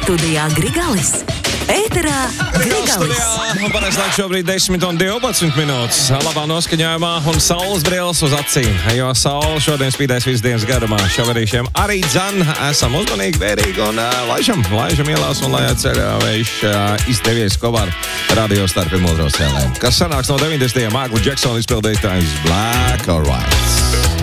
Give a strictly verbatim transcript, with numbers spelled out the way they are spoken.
Studijā Grigalis. Ēterā Grigalis. Pareiz laik šobrīd desmit un divpadsmit minūtes. Labā noskaņojumā un saules brilles uz acīm, jo saule šodien spīdēs visu dienas garumā. Šovarīšiem arī dzan, esam uzmanīgi, vērīgi un uh, laižam, laižam ielās un lai ceļā vējš uh, izdevies kopā ar radio starpiem otro cēlēm. Kas sanāks no deviņdesmitajiem Michael Jackson izpildītājs Black or White.